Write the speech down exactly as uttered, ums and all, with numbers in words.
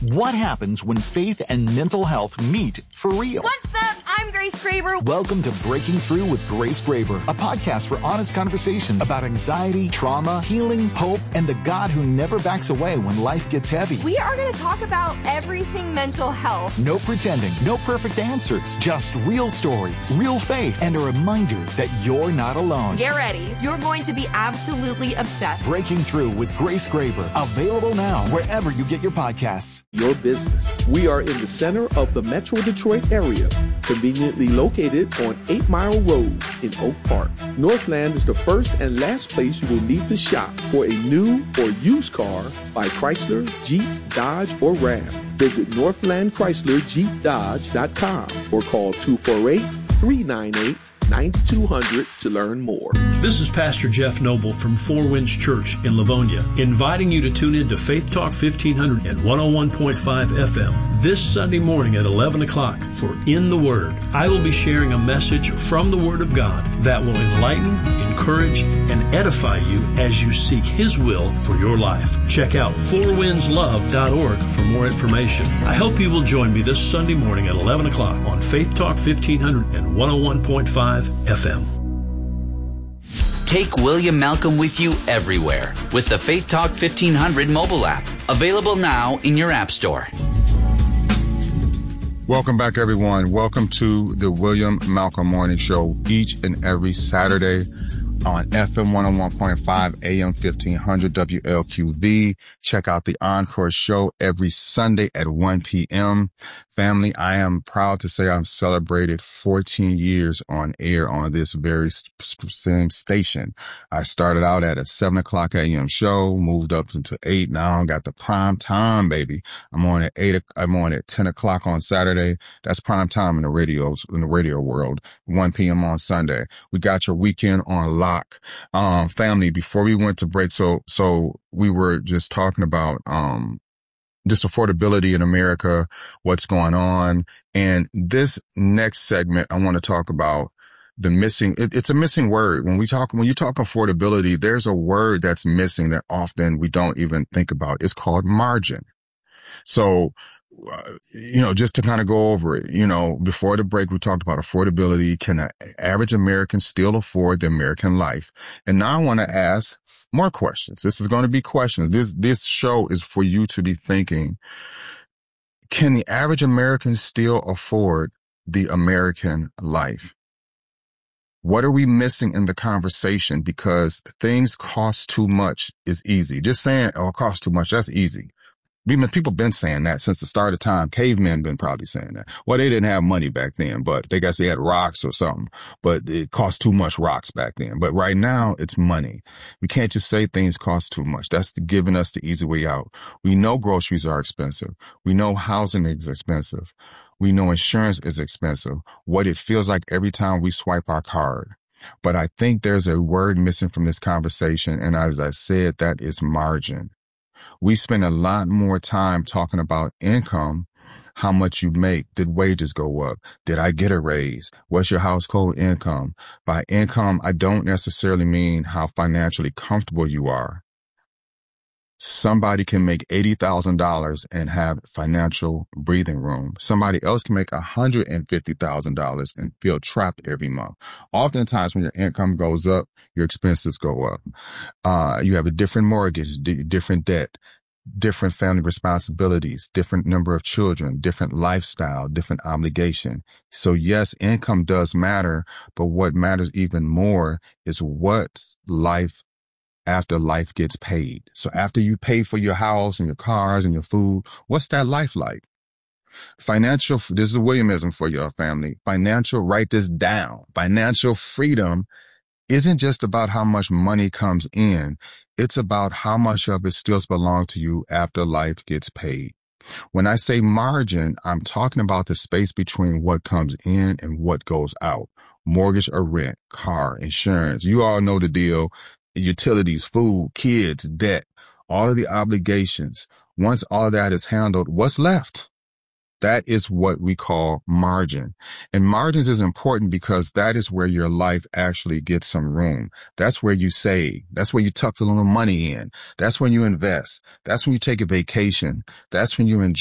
What happens when faith and mental health meet for real? What's up? I'm Grace Graber. Welcome to Breaking Through with Grace Graber, a podcast for honest conversations about anxiety, trauma, healing, hope, and the God who never backs away when life gets heavy. We are going to talk about everything mental health. No pretending, no perfect answers, just real stories, real faith, and a reminder that you're not alone. Get ready. You're going to be absolutely obsessed. Breaking Through with Grace Graber, available now wherever you get your podcasts. Your business. We are in the center of the Metro Detroit area, conveniently located on eight Mile Road in Oak Park. Northland is the first and last place you will need to shop for a new or used car by Chrysler, Jeep, Dodge, or Ram. Visit northland chrysler jeep dodge dot com or call two four eight, three nine eight, nine two zero zero to learn more. This is Pastor Jeff Noble from Four Winds Church in Livonia, inviting you to tune in to Faith Talk fifteen hundred and one oh one point five F M this Sunday morning at eleven o'clock for In the Word. I will be sharing a message from the Word of God that will enlighten, encourage, and edify you as you seek His will for your life. Check out four winds love dot org for more information. I hope you will join me this Sunday morning at eleven o'clock on Faith Talk fifteen hundred and one oh one point five F M. Take William Malcolm with you everywhere with the Faith Talk fifteen hundred mobile app. Available now in your app store. Welcome back, everyone. Welcome to the William Malcolm Morning Show each and every Saturday on F M one oh one point five, A M fifteen hundred W L Q V. Check out the Encore show every Sunday at one p.m. Family, I am proud to say I've celebrated fourteen years on air on this very same station. I started out at a seven o'clock A M show, moved up into eight. Now I got the prime time, baby. I'm on at eight. I'm on at ten o'clock on Saturday. That's prime time in the radio, in the radio world. one p.m. on Sunday. We got your weekend on lock. Um, family, before we went to break, so, so we were just talking about, um, just affordability in America, what's going on. And this next segment, I want to talk about the missing, it, it's a missing word. When we talk, when you talk affordability, there's a word that's missing that often we don't even think about. It's called margin. So, uh, you know, just to kind of go over it, you know, before the break, we talked about affordability. Can an average American still afford the American life? And now I want to ask more questions. This is going to be questions. This, this show is for you to be thinking, can the average American still afford the American life? What are we missing in the conversation? Because things cost too much is easy. Just saying, oh, it costs too much, that's easy. People been saying that since the start of time. Cavemen been probably saying that. Well, they didn't have money back then, but they guess they had rocks or something. But it cost too much rocks back then. But right now, it's money. We can't just say things cost too much. That's the, giving us the easy way out. We know groceries are expensive. We know housing is expensive. We know insurance is expensive. What it feels like every time we swipe our card. But I think there's a word missing from this conversation. And as I said, that is margin. We spend a lot more time talking about income, how much you make. Did wages go up? Did I get a raise? What's your household income? By income, I don't necessarily mean how financially comfortable you are. Somebody can make eighty thousand dollars and have financial breathing room. Somebody else can make one hundred fifty thousand dollars and feel trapped every month. Oftentimes when your income goes up, your expenses go up. Uh, you have a different mortgage, d- different debt, different family responsibilities, different number of children, different lifestyle, different obligation. So yes, income does matter, but what matters even more is what life after life gets paid. So after you pay for your house and your cars and your food, what's that life like? Financial, this is a Williamism for your family. Financial, write this down. Financial freedom isn't just about how much money comes in. It's about how much of it still belongs to you after life gets paid. When I say margin, I'm talking about the space between what comes in and what goes out. Mortgage or rent, car, insurance. You all know the deal. Utilities, food, kids, debt, all of the obligations. Once all of that is handled, what's left? That is what we call margin. And margins is important because that is where your life actually gets some room. That's where you save. That's where you tuck a little money in. That's when you invest. That's when you take a vacation. That's when you enjoy